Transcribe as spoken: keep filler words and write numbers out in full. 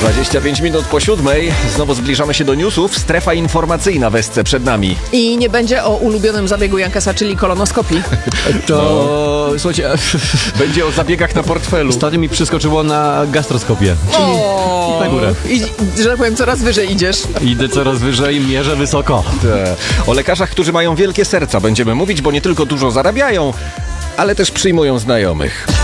dwadzieścia pięć minut po siódmej. Znowu zbliżamy się do newsów. Strefa informacyjna w Esce przed nami. I nie będzie o ulubionym zabiegu Jankesa, czyli kolonoskopii. To, no. słuchajcie... Będzie o zabiegach na portfelu. Ostatnio mi przyskoczyło na gastroskopię. Czyli O, na górę. I, że tak powiem, coraz wyżej idziesz. Idę coraz wyżej, mierzę wysoko. Te. O lekarzach, którzy mają wielkie serca będziemy mówić, bo nie tylko dużo zarabiają, ale też przyjmują znajomych.